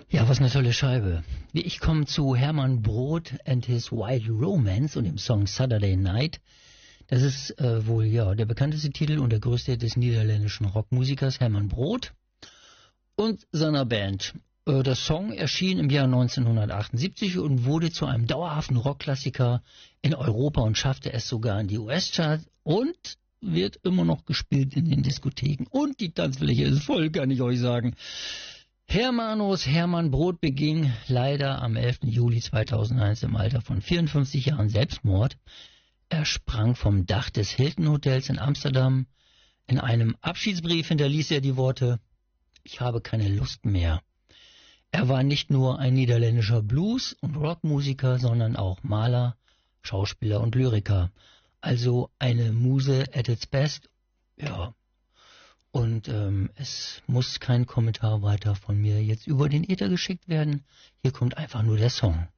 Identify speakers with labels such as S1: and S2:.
S1: Ja, was eine tolle Scheibe. Ich komme zu Hermann Brodt and his Wild Romance und dem Song Saturday Night. Das ist wohl ja der bekannteste Titel und der größte des niederländischen Rockmusikers Hermann Brodt und seiner Band. Der Song erschien im Jahr 1978 und wurde zu einem dauerhaften Rockklassiker in Europa und schaffte es sogar in die US-Charts und wird immer noch gespielt in den Diskotheken. Und die Tanzfläche ist voll, kann ich euch sagen. Hermann Brodt beging leider am 11. Juli 2001 im Alter von 54 Jahren Selbstmord. Er sprang vom Dach des Hilton Hotels in Amsterdam. In einem Abschiedsbrief hinterließ er die Worte: Ich habe keine Lust mehr. Er war nicht nur ein niederländischer Blues- und Rockmusiker, sondern auch Maler, Schauspieler und Lyriker. Also eine Muse at its best. Ja. Und es muss kein Kommentar weiter von mir jetzt über den Äther geschickt werden. Hier kommt einfach nur der Song.